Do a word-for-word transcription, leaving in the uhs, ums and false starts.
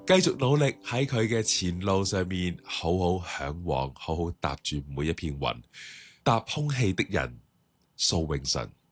繼續努力喺佢嘅前路上面好好向往，好好踏住每一片雲。踏空氣的人，蘇永晨。